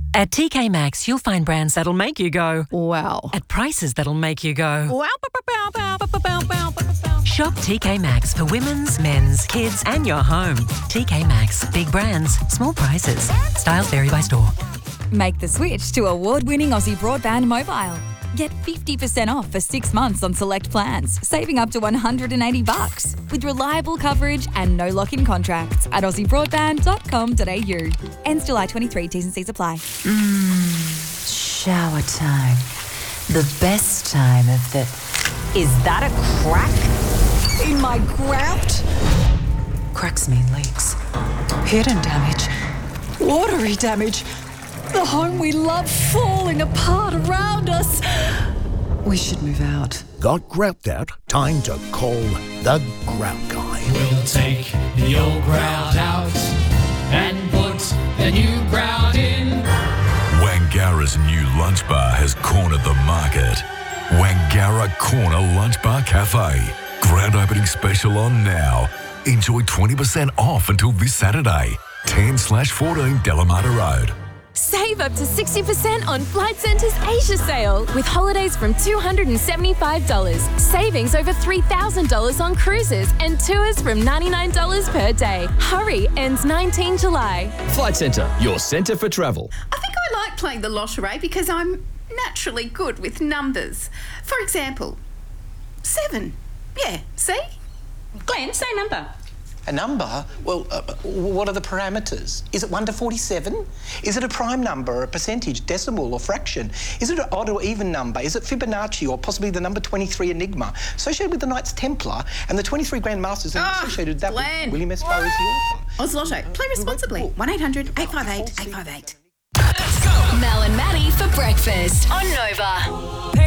At TK Maxx, you'll find brands that'll make you go, wow. at prices that'll make you go, Wow. Shop TK Maxx for women's, men's, kids, and your home. TK Maxx. Big brands, small prices. Styles vary by store. Make the switch to award-winning Aussie Broadband Mobile. Get 50% off for 6 months on select plans, saving up to $180 with reliable coverage and no lock-in contracts at aussiebroadband.com.au. Ends July 23. T's and C's apply. Shower time. The best time of the... Is that a crack in my grout? Cracks mean leaks. Hidden damage. Watery damage. The home we love falling apart around us. We should move out. Got grout out? Time to call the Grout Guy. We'll take the old grout out and put the new grout in. Wangara's new lunch bar has cornered the market. Wangara Corner Lunch Bar Cafe. Grand opening special on now. Enjoy 20% off until this Saturday. 10/14 Delamata Road. Save up to 60% on Flight Centre's Asia sale with holidays from $275. Savings over $3,000 on cruises and tours from $99 per day. Hurry, ends 19 July. Flight Centre, your centre for travel. I think I like playing the lottery because I'm naturally good with numbers. For example, 7. Yeah, see? Glenn, say number. A number? Well, what are the parameters? Is it 1 to 47? Is it a prime number, a percentage, decimal or fraction? Is it an odd or even number? Is it Fibonacci or possibly the number 23 Enigma? Associated with the Knights Templar and the 23 Grand Masters and associated with that with William S. Farr as the author. Oz Lotto. Play responsibly. 1800 858 858. Mel and Maddie for breakfast on Nova.